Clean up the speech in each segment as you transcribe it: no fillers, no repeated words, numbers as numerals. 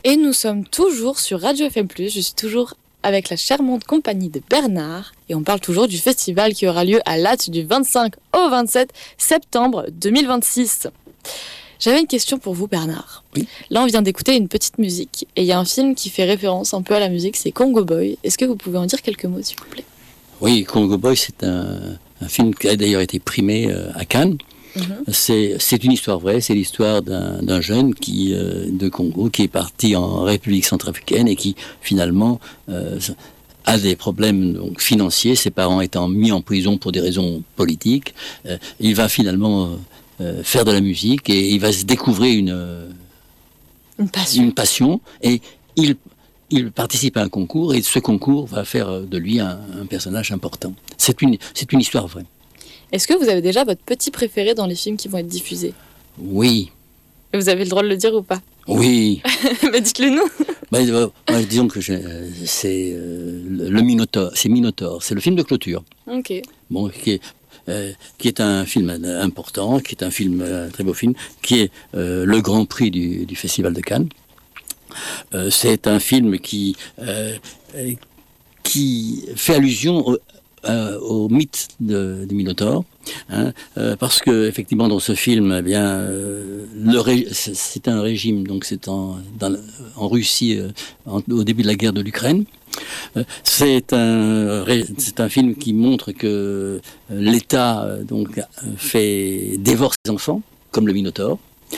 Et nous sommes toujours sur Radio FM+, je suis toujours avec la charmante compagnie de Bernard et on parle toujours du festival qui aura lieu à Lattes du 25 au 27 septembre 2026. J'avais une question pour vous Bernard. Oui. Là on vient d'écouter une petite musique et il y a un film qui fait référence un peu à la musique, c'est Congo Boy. Est-ce que vous pouvez en dire quelques mots s'il vous plaît ? Oui, Congo Boy, c'est un film qui a d'ailleurs été primé à Cannes. C'est une histoire vraie, c'est l'histoire d'un jeune de Congo qui est parti en République centrafricaine et qui finalement a des problèmes donc, financiers, ses parents étant mis en prison pour des raisons politiques. Il va finalement faire de la musique et il va se découvrir une passion et il participe à un concours et ce concours va faire de lui un personnage important. C'est une histoire vraie. Est-ce que vous avez déjà votre petit préféré dans les films qui vont être diffusés ? Oui. Et vous avez le droit de le dire ou pas ? Oui. Mais dites-le nous. Disons que c'est le Minotaure. C'est Minotaure. C'est le film de clôture. Ok. Bon, qui est un film important, qui est un très beau film, qui est le Grand Prix du Festival de Cannes. C'est un film qui fait allusion au mythe du Minotaure, parce que effectivement dans ce film, eh bien, c'est un régime, donc c'est en Russie au début de la guerre de l'Ukraine. C'est un film qui montre que l'État donc dévore ses enfants comme le Minotaure.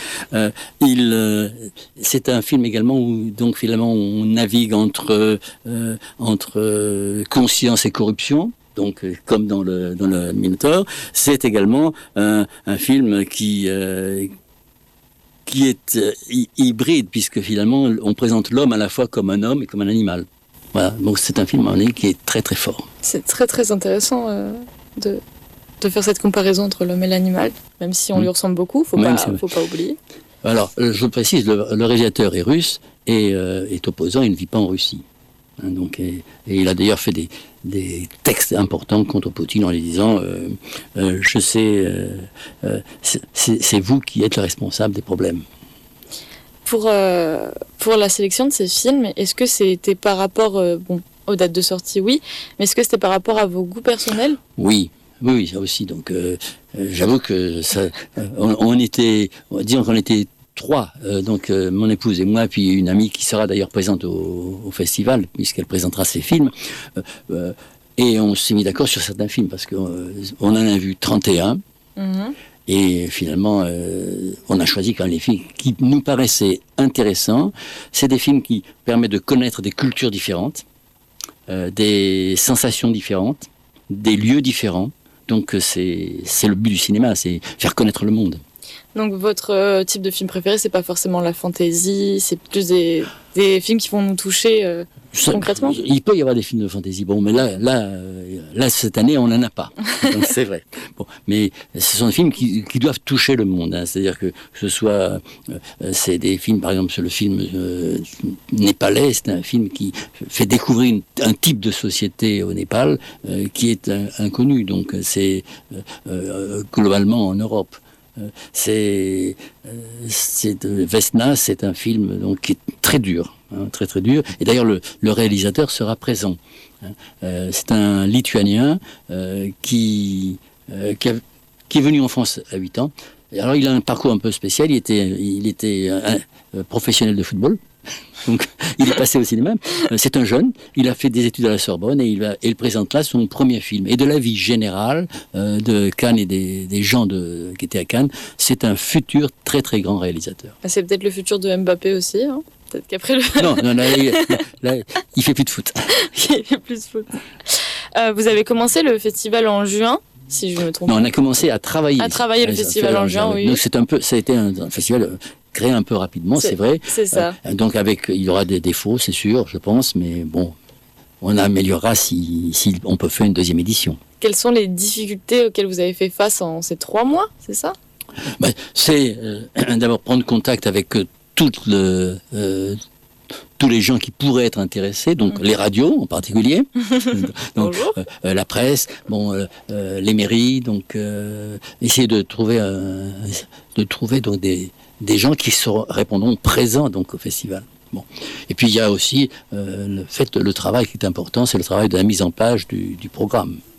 C'est un film également où donc finalement on navigue entre conscience et corruption. Donc, comme dans le Minotaure, c'est également un film qui est hybride, puisque finalement, on présente l'homme à la fois comme un homme et comme un animal. Voilà, donc c'est un film qui est très très fort. C'est très très intéressant de faire cette comparaison entre l'homme et l'animal, même si on lui ressemble beaucoup, faut pas oublier. Alors, je précise, le réalisateur est russe et est opposant, il ne vit pas en Russie. Donc, et il a d'ailleurs fait des textes importants contre Poutine en lui disant je sais, c'est vous qui êtes le responsable des problèmes. Pour la sélection de ces films, est-ce que c'était par rapport aux dates de sortie, oui, mais est-ce que c'était par rapport à vos goûts personnels ? Oui, ça aussi. Donc, j'avoue que on était trois, donc mon épouse et moi, puis une amie qui sera d'ailleurs présente au festival, puisqu'elle présentera ses films. Et on s'est mis d'accord sur certains films, parce qu'on en a vu 31. Et finalement, on a choisi quand même les films qui nous paraissaient intéressants. C'est des films qui permettent de connaître des cultures différentes, des sensations différentes, des lieux différents. Donc c'est le but du cinéma, c'est faire connaître le monde. Donc votre type de film préféré, c'est pas forcément la fantaisie, c'est plus des films qui vont nous toucher concrètement ? Il peut y avoir des films de fantaisie, bon, mais là cette année, on n'en a pas. Donc c'est vrai. Bon, mais ce sont des films qui doivent toucher le monde. C'est-à-dire que ce soit... c'est des films, par exemple, sur le film népalais, c'est un film qui fait découvrir un type de société au Népal qui est inconnu. Donc c'est globalement en Europe. Vesna, c'est un film donc, qui est très dur, très très dur. Et d'ailleurs, le réalisateur sera présent. C'est un Lituanien qui est venu en France à 8 ans. Alors, il a un parcours un peu spécial. Il était professionnel de football. Donc, il est passé au cinéma. C'est un jeune. Il a fait des études à la Sorbonne et il présente là son premier film. Et de la vie générale de Cannes et des gens qui étaient à Cannes, c'est un futur très très grand réalisateur. C'est peut-être le futur de Mbappé aussi. Hein, peut-être qu'après Non, là, il fait plus de foot. Il fait plus de foot. Vous avez commencé le festival en juin, si je me trompe. Non, on a commencé à travailler. Le festival en juin, oui. Donc ça a été un festival créé un peu rapidement, c'est vrai. C'est ça. Donc il y aura des défauts, c'est sûr, je pense, mais bon, on améliorera si on peut faire une deuxième édition. Quelles sont les difficultés auxquelles vous avez fait face en ces 3 mois, c'est ça ? C'est d'abord prendre contact avec tous les gens qui pourraient être intéressés, donc les radios en particulier, donc la presse, les mairies, donc essayer de trouver donc des gens qui répondront présents donc au festival. Bon. Et puis il y a aussi le travail qui est important, c'est le travail de la mise en page du programme.